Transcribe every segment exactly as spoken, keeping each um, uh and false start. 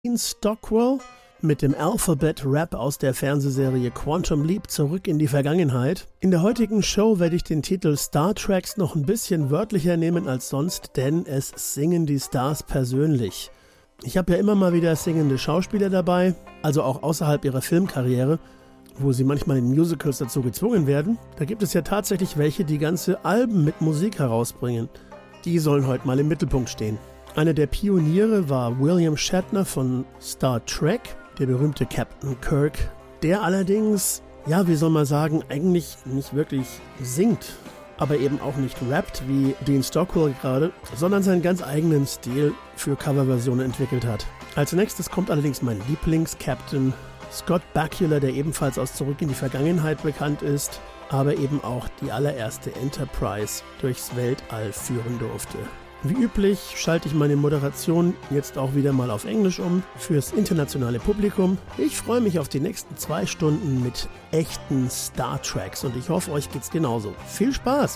Dean Stockwell mit dem Alphabet-Rap aus der Fernsehserie Quantum Leap zurück in die Vergangenheit. In der heutigen Show werde ich den Titel Star Treks noch ein bisschen wörtlicher nehmen als sonst, denn es singen die Stars persönlich. Ich habe ja immer mal wieder singende Schauspieler dabei, also auch außerhalb ihrer Filmkarriere, wo sie manchmal in Musicals dazu gezwungen werden. Da gibt es ja tatsächlich welche, die ganze Alben mit Musik herausbringen. Die sollen heute mal im Mittelpunkt stehen. Einer der Pioniere war William Shatner von Star Trek, der berühmte Captain Kirk, der allerdings, ja, wie soll man sagen, eigentlich nicht wirklich singt, aber eben auch nicht rappt wie Dean Stockwell gerade, sondern seinen ganz eigenen Stil für Coverversionen entwickelt hat. Als nächstes kommt allerdings mein Lieblings-Captain Scott Bakula, der ebenfalls aus Zurück in die Vergangenheit bekannt ist, aber eben auch die allererste Enterprise durchs Weltall führen durfte. Wie üblich schalte ich meine Moderation jetzt auch wieder mal auf Englisch um fürs internationale Publikum. Ich freue mich auf die nächsten zwei Stunden mit echten Star Treks und ich hoffe, euch geht's genauso. Viel Spaß!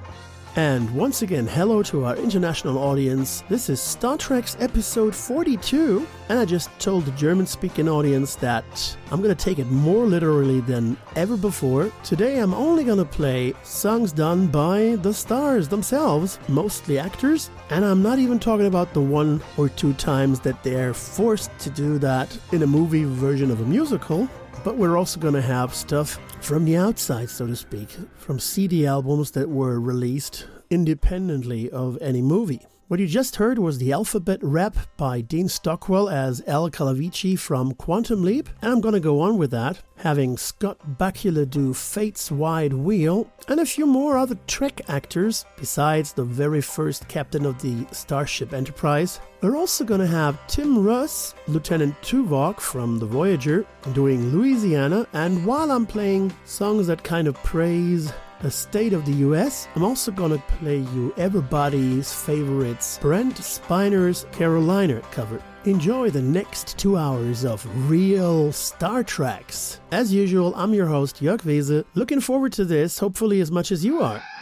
And once again, hello to our international audience. This is Star Trek's episode forty-two, and I just told the German-speaking audience that I'm gonna take it more literally than ever before. Today I'm only gonna play songs done by the stars themselves, mostly actors, and I'm not even talking about the one or two times that they're forced to do that in a movie version of a musical. But we're also going to have stuff from the outside, so to speak, from C D albums that were released independently of any movie. What you just heard was the Alphabet Rap by Dean Stockwell as Al Calavici from Quantum Leap, and I'm going to go on with that, having Scott Bakula do Fate's Wide Wheel, and a few more other Trek actors, besides the very first captain of the Starship Enterprise. We're also going to have Tim Russ, Lieutenant Tuvok from The Voyager, doing Louisiana, and while I'm playing songs that kind of praise the state of the U S, I'm also gonna play you everybody's favorites, Brent Spiner's Carolina cover. Enjoy the next two hours of real Star Treks. As usual, I'm your host, Jörg Wese. Looking forward to this, hopefully as much as you are.